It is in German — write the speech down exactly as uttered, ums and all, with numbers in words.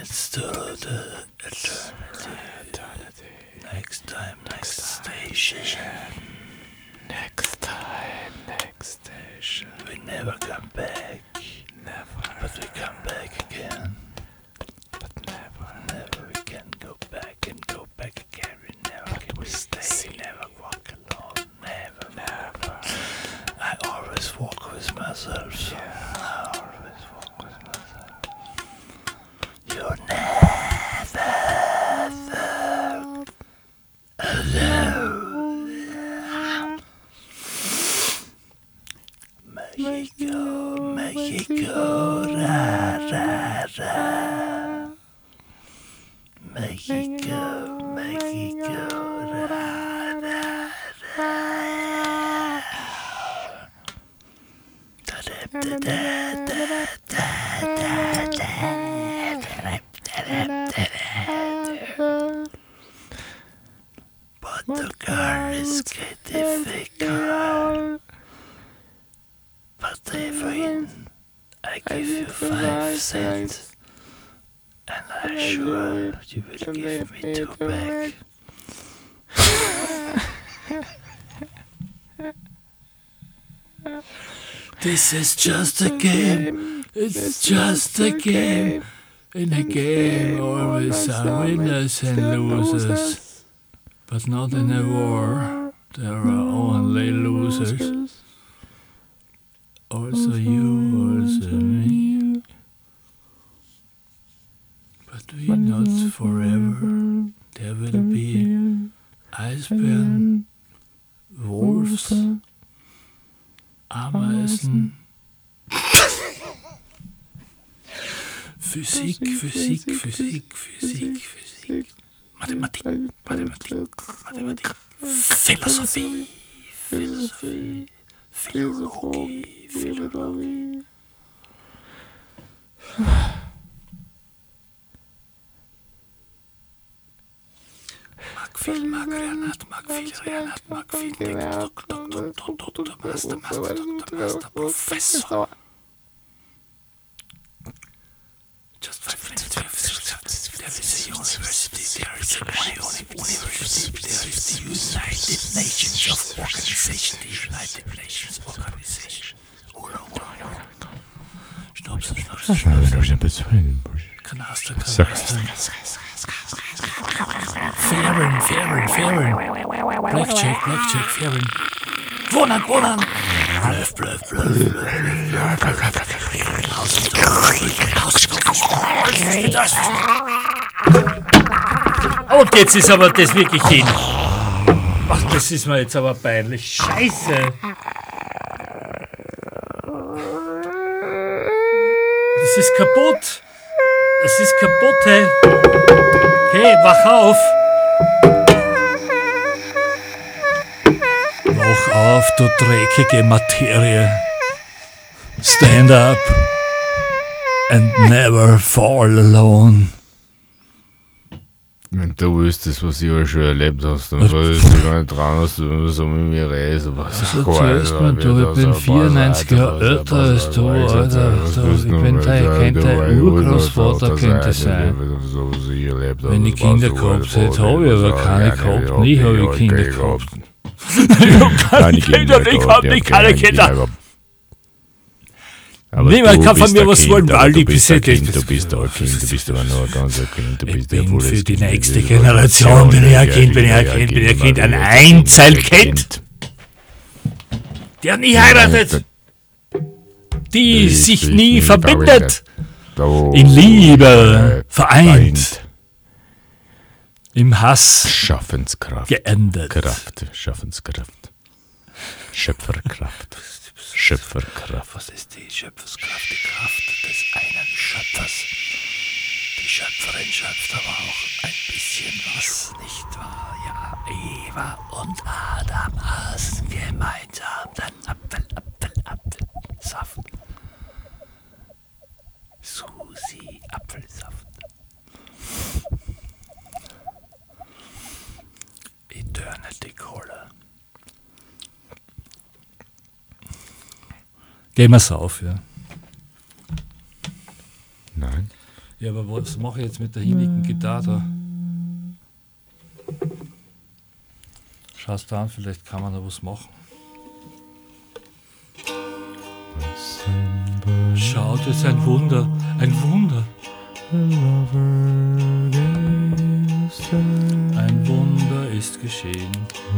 minutes to the eternity. Next time, next station. Next time, next station. We never come back. Never. But we come back again. But never. Never we can go back and go back again. We never can we stay. See. Never walk alone. Never. Never. I always walk with myself. So Yeah. I always walk with myself. You're never alone. Mexico, Mexico, ra ra ra. Mexico, Mexico, ra ra ra. Da da da da da da da da. But the car is getting thicker. But Evelyn, I give you five cents, and I'm sure you will give me two back. This is just a game. It's just a game. In a game, always are winners and losers. But not in a war. There are only losers. Also you, also me. But we not forever. There will be Eisbären, Wolves, Ameisen. Physik, Physik, Physik, Physik, Physik. Mathematik, Mathematik, Mathematik. Philosophie, Philosophie, Philologie, Philologie. Mag viel, mag Renat, mag viel, Renat, mag viel, Doktor, Doktor, Doktor, Master, Master, Doktor, Master, Professor. Just five minutes, there is a university, there is a university, there is the United Nations of Organization, the United Nations Organization. Schnupsen, Schnupsen, Schnupsen. Kanaster, Kanaster. Fähren, Fähren, Fähren. Blackjack, Blackjack, Fähren. Wohnen, Wohnen. Bluff, Bluff, Bluff, Bluff. Und jetzt ist aber das wirklich hin. Ach, das ist mir jetzt aber peinlich. Scheiße. Das ist kaputt. Das ist kaputt, hey. Hey, wach auf. Wach auf, du dreckige Materie. Stand up and never fall alone. Wenn du wüsstest, was ich alles schon erlebt hast, dann würdest du gar nicht dran, dass du so mit mir redest. Also zuerst mal, du, ich bin vierundneunzig Jahre älter als du, Alter. Ich bin der, könnte dein Urgroßvater könnte sein. Wenn ich Kinder gehabt hätte, habe ich aber keine gehabt. Nie habe ich Kinder gehabt. Ich habe keine Kinder, ich habe nicht keine Kinder. Aber niemand du kann von bist mir ein was Kind, wollen, aber weil du ich bist ein bis Kind, du bist ein Kind, du bist aber nur ein ganz ein Kind, du Ich bist ein bin volles für die Kind, nächste du bist Generation, bin ich ein Kind, bin ich ein Kind, bin ich ein Kind, ein Einzelkind, der nie heiratet, die sich nie verbindet, in Liebe vereint, im Hass Schaffenskraft, geendet. Kraft, Schaffenskraft, Schöpferkraft. Schöpferkraft. Was ist die Schöpferkraft? Die Kraft des einen Schöpfers. Die Schöpferin schöpft aber auch ein bisschen was, nicht wahr? Ja, Eva und Adam aßen gemeinsam den Apfel, Apfel, Apfelsaft. Susi, Apfelsaft. Eternity Cola. Gehen wir's auf, ja. Nein. Ja, aber was mache ich jetzt mit der hinnigen Gitarre? Schaust du an, vielleicht kann man da was machen. Schau, das ist ein Wunder, ein Wunder. Ein Wunder ist geschehen.